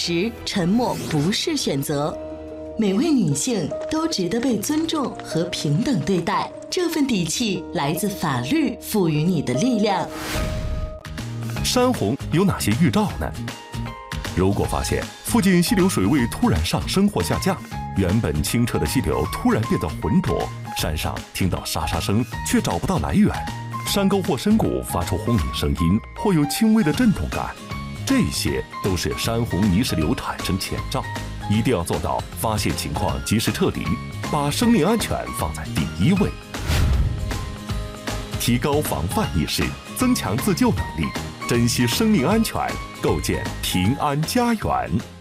时，沉默不是选择。每位女性都值得被尊重和平等对待，这份底气来自法律赋予你的力量。 山洪有哪些预兆呢？如果发现附近溪流水位突然上升或下降，原本清澈的溪流突然变得浑浊，山上听到沙沙声却找不到来源，山沟或深谷发出轰鸣声音或有轻微的震动感，这些都是山洪泥石流产生前兆。一定要做到发现情况及时撤离，把生命安全放在第一位。提高防范意识，增强自救能力，珍惜生命安全，构建平安家园。